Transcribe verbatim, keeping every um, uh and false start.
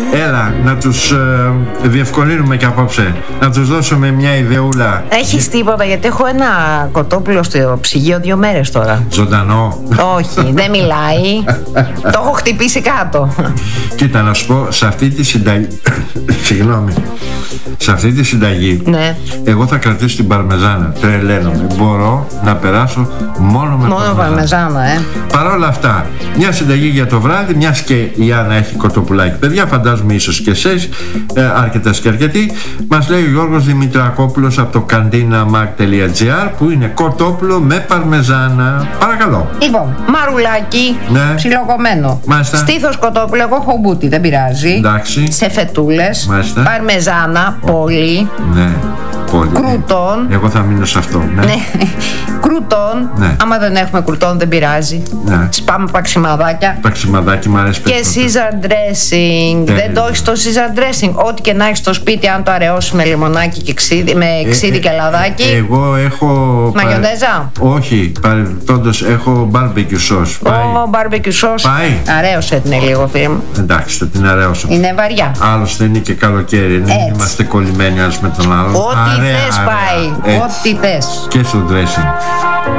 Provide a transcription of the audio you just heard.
Έλα, να τους ε, διευκολύνουμε και απόψε. Να τους δώσουμε μια ιδεούλα. Έχεις τίποτα? Γιατί έχω ένα κοτόπουλο στο ψυγείο δύο μέρες τώρα. Ζωντανό. Όχι, δεν μιλάει. Το έχω χτυπήσει κάτω. Κοίτα, να σου πω, σε αυτή τη συνταγή. Συγγνώμη. Σε αυτή τη συνταγή, ναι, εγώ θα κρατήσω την παρμεζάνα. Τρελαίνομαι. Μπορώ να περάσω μόνο με μόνο παρμεζάνα. παρμεζάνα ε. Παρ' όλα αυτά, μια συνταγή για το βράδυ, μιας και η Άννα έχει κοτοπουλάκι. Παιδιά, φαντάζομαι ίσως και εσείς, ε, αρκετές και αρκετοί. Μας λέει ο Γιώργος Δημητρακόπουλος από το καντίναμαρ τελεία τζι άρ που είναι κοτόπουλο με παρμεζάνα. Παρακαλώ. Λοιπόν, μαρουλάκι, ναι, ψιλοκομμένο. Μάλιστα. Στήθος κοτόπουλο, εγώ έχω μπούτι, δεν πειράζει. Εντάξει. Σε φετούλες. Μάλιστα. Παρμεζάνα, πολύ. Ναι. Πολύ. Κρουτόν. Εγώ θα μείνω σε αυτό. Ναι. ναι. Κρουτόν. Ναι. Άμα δεν έχουμε κρουτόν, δεν πειράζει. Ναι. Σπάμε παξιμαδάκια. Παξιμαδάκι μου αρέσει. Και Caesar dressing. Τέλει. Δεν το έχεις το Caesar dressing. Ό,τι και να έχεις στο σπίτι, αν το αραιώσεις με λιμονάκι και ξύδι, με ξύδι ε, και λαδάκι. Εγώ έχω. Μαγιονέζα. Παρε... Όχι. Παρελθόντως έχω barbecue sauce. Ω, oh, barbecue sauce. Πάει. Αραίωσε την λίγο, φίλε μου. Εντάξει, θα την αραιώσω. Είναι βαριά. Άλλωστε είναι και καλοκαίρι. Δεν είμαστε κολλημένοι ένας με τον άλλον. Ό,τι θες πάει. Ό,τι θες. Και στο dressing.